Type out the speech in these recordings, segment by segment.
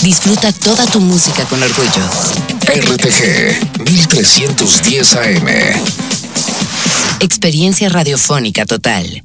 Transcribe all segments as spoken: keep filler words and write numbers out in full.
Disfruta toda tu música con orgullo. R T G mil trescientos diez A M. Experiencia radiofónica total.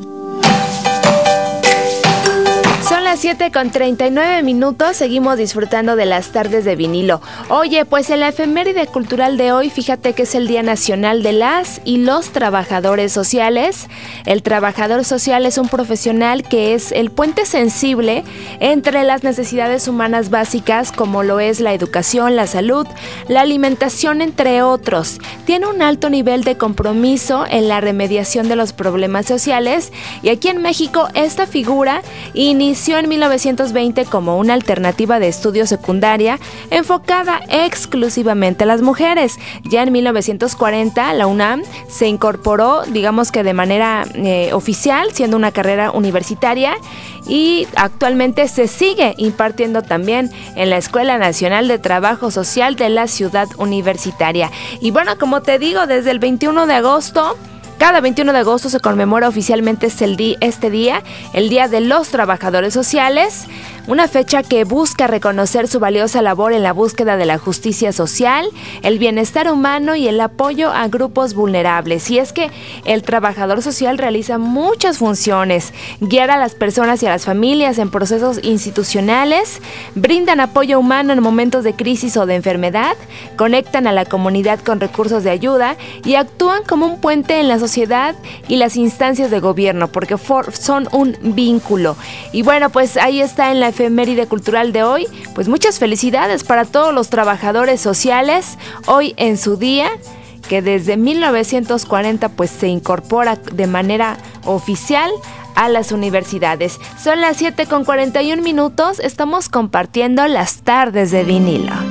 Son las siete con treinta y nueve minutos, seguimos disfrutando de las tardes de vinilo. Oye, pues en la efeméride cultural de hoy, fíjate que es el Día Nacional de las y los Trabajadores Sociales. El trabajador social es un profesional que es el puente sensible entre las necesidades humanas básicas, como lo es la educación, la salud, la alimentación, entre otros. Tiene un alto nivel de compromiso en la remediación de los problemas sociales, y aquí en México esta figura inició en mil novecientos veinte como una alternativa de estudio secundaria enfocada exclusivamente a las mujeres. Ya en mil novecientos cuarenta la UNAM se incorporó, digamos que de manera eh, oficial, siendo una carrera universitaria, y actualmente se sigue impartiendo también en la Escuela Nacional de Trabajo Social de la Ciudad Universitaria. Y bueno, como te digo, desde el veintiuno de agosto, cada veintiuno de agosto se conmemora oficialmente este, di- este día, el Día de los Trabajadores Sociales, una fecha que busca reconocer su valiosa labor en la búsqueda de la justicia social, el bienestar humano y el apoyo a grupos vulnerables. Y es que el trabajador social realiza muchas funciones: guiar a las personas y a las familias en procesos institucionales, brindan apoyo humano en momentos de crisis o de enfermedad, conectan a la comunidad con recursos de ayuda y actúan como un puente en la sociedad y las instancias de gobierno, porque for- son un vínculo. Y bueno, pues ahí está en la efeméride cultural de hoy. Pues muchas felicidades para todos los trabajadores sociales hoy en su día, que desde mil novecientos cuarenta pues se incorpora de manera oficial a las universidades. Son las siete con cuarenta y un minutos, estamos compartiendo las tardes de vinilo.